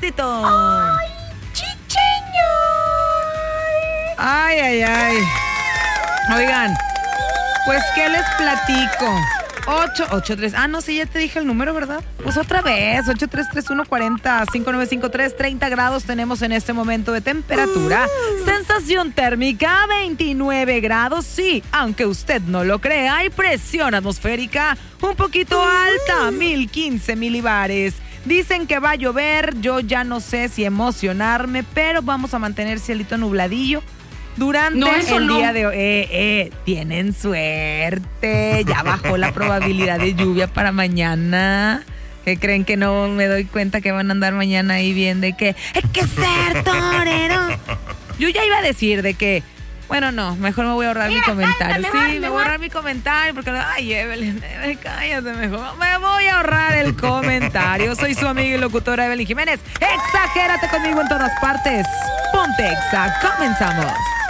ratito. ¡Ay, chicheño! Ay. Oigan, pues, ¿qué les platico? 883. No, sí, ya te dije el número, ¿verdad? Pues otra vez, 8331405953, 30 grados tenemos en este momento de temperatura. Sensación térmica, 29 grados, sí, aunque usted no lo crea, hay presión atmosférica un poquito alta, 1015 milibares. Dicen que va a llover, yo ya no sé si emocionarme, pero vamos a mantener cielito nubladillo durante el día de hoy. Tienen suerte. Ya bajó la probabilidad de lluvia para mañana. ¿Qué creen que no me doy cuenta que van a andar mañana ahí bien de que hay que ser torero? Yo ya iba a decir de que, bueno, no, mejor me voy a ahorrar mi comentario. Me voy a ahorrar mi comentario porque, ay, Evelyn, cállate mejor. Me voy a ahorrar el comentario. Soy su amiga y locutora Evelyn Jiménez. Exagérate conmigo en todas partes. Ponte Exa. Comenzamos.